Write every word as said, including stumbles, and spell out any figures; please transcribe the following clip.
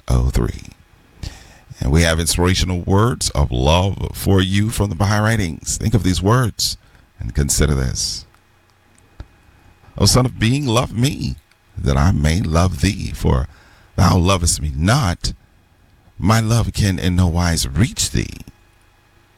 oh three. And we have inspirational words of love for you from the Baha'i writings. Think of these words and consider this. O Son of Being, love me, that I may love thee. For thou lovest me not, my love can in no wise reach thee.